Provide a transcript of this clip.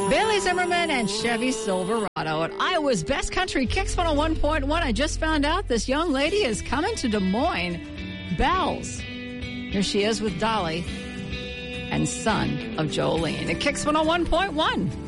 Bailey Zimmerman and Chevy Silverado at Iowa's Best Country Kicks 101.1. I just found out this young lady is coming to Des Moines. Bells. Here she is with Dolly and son of Jolene at Kicks 101.1.